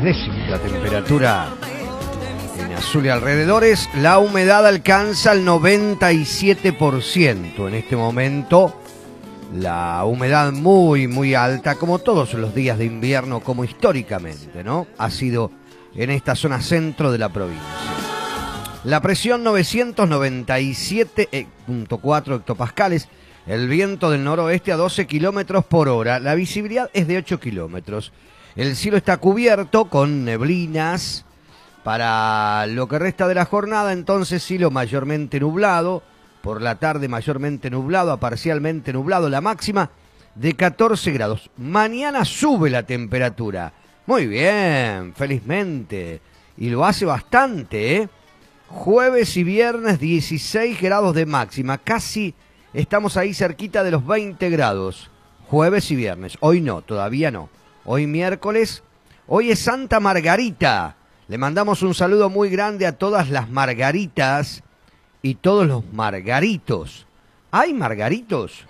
décimos la temperatura en Azul y alrededores. La humedad alcanza el 97% en este momento. La humedad muy alta, como todos los días de invierno, como históricamente, ¿no? Ha sido en esta zona centro de la provincia. La presión 997.4 hectopascales. El viento del noroeste a 12 kilómetros por hora. La visibilidad es de 8 kilómetros. El cielo está cubierto con neblinas. Para lo que resta de la jornada, entonces cielo mayormente nublado. Por la tarde mayormente nublado a parcialmente nublado. La máxima de 14 grados. Mañana sube la temperatura. Muy bien, felizmente. Y lo hace bastante, ¿eh? Jueves y viernes 16 grados de máxima. Casi estamos ahí cerquita de los 20 grados. Jueves y viernes. Hoy no, todavía no. Hoy miércoles. Hoy es Santa Margarita. Le mandamos un saludo muy grande a todas las margaritas y todos los margaritos. ¿Hay margaritos?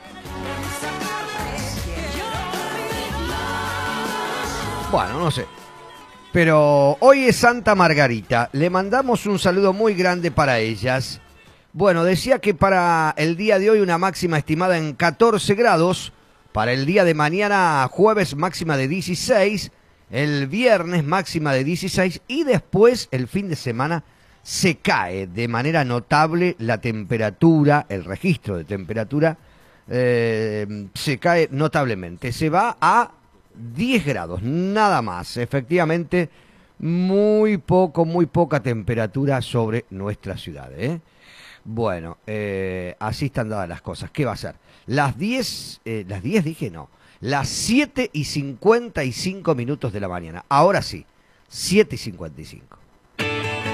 Bueno, no sé. Pero hoy es Santa Margarita. Le mandamos un saludo muy grande para ellas. Bueno, decía que para el día de hoy una máxima estimada en 14 grados. Para el día de mañana, jueves, máxima de 16. El viernes, máxima de 16. Y después, el fin de semana, se cae de manera notable la temperatura, el registro de temperatura. Se cae notablemente. Se va a 10 grados, nada más. Efectivamente, muy poca temperatura sobre nuestra ciudad, ¿eh? Bueno, así están dadas las cosas. ¿Qué va a ser? Las 10 dije no. Las 7:55 de la mañana. Ahora sí, 7:55.